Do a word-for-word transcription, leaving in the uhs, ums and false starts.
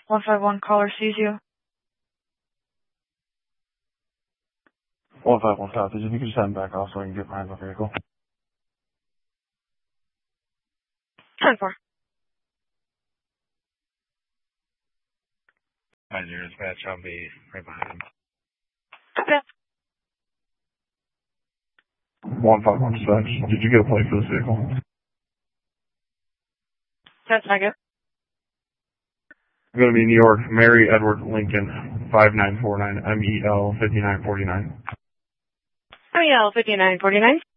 one five one caller sees you. one five one South, if you could just send back off so I can get behind the vehicle. ten four. Five zero dispatch, I'll be right behind him. Okay. one five one Dispatch, did you get a plate for this vehicle? That's not good. I'm going to be New York, Mary Edward Lincoln, five nine four nine, M E L five nine four nine. M E L five nine four nine.